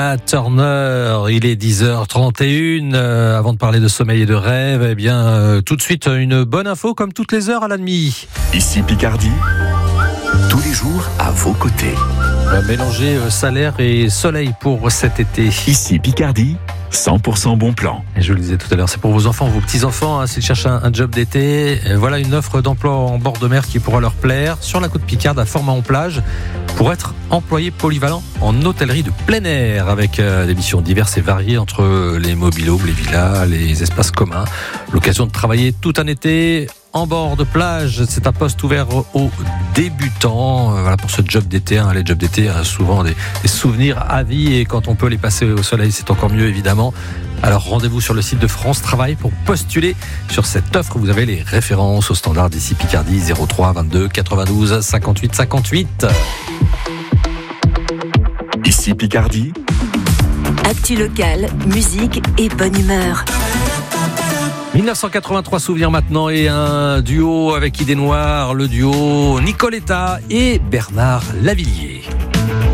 Turner, il est 10h31. Avant de parler de sommeil et de rêve, tout de suite une bonne info comme toutes les heures à la demi. Ici Picardie, tous les jours à vos côtés. On va mélanger salaire et soleil pour cet été. Ici Picardie, 100% bon plan. Et je vous le disais tout à l'heure, c'est pour vos enfants, vos petits-enfants, s'ils cherchent un job d'été. Voilà une offre d'emploi en bord de mer qui pourra leur plaire sur la côte Picarde à Format-en-Plage pour être employé polyvalent en hôtellerie de plein air avec des missions diverses et variées entre les mobil-homes, les villas, les espaces communs. L'occasion de travailler tout un été en bord de plage. C'est un poste ouvert aux débutants. Voilà pour ce job d'été. Les jobs d'été, souvent des souvenirs à vie, et quand on peut les passer au soleil, c'est encore mieux évidemment. Alors rendez-vous sur le site de France Travail pour postuler sur cette offre. Vous avez les références au standard d'ici Picardie 03 22 92 58 58. Ici Picardie, actu locale, musique et bonne humeur. 1983 souvenirs maintenant, et un duo avec Idée Noire, le duo Nicoletta et Bernard Lavilliers.